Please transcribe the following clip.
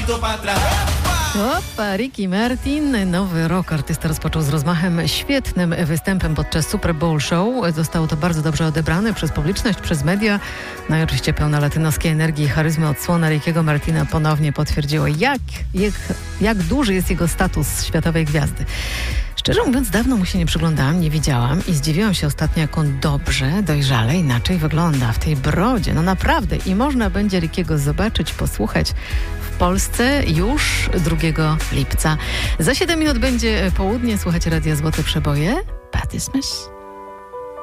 Opa, Ricky Martin, nowy rock. Artysta rozpoczął z rozmachem świetnym występem podczas Super Bowl Show. Zostało to bardzo dobrze odebrane przez publiczność, przez media. No i oczywiście pełna latynoskiej energii i charyzmy odsłona Rickiego Martina ponownie potwierdziła, jak duży jest jego status światowej gwiazdy. Szczerze mówiąc, dawno mu się nie przyglądałam, nie widziałam i zdziwiłam się ostatnio, jak on dobrze, dojrzale, inaczej wygląda w tej brodzie. No naprawdę. I można będzie Rickiego zobaczyć, posłuchać w Polsce już 2 lipca. Za 7 minut będzie południe. Słuchajcie Radia Złote Przeboje. Patti Smith.